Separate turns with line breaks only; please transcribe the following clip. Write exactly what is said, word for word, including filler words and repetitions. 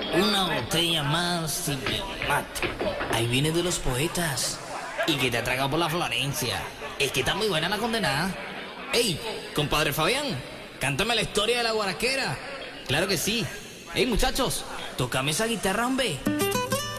Una botella más y me mato. Ahí viene de los poetas. Y que te ha tragado por la Florencia. Es que está muy buena la condenada. ¡Ey, compadre Fabián! Cántame la historia de la guaraquera. Claro que sí. ¡Ey, muchachos! Tócame esa guitarra, hombre.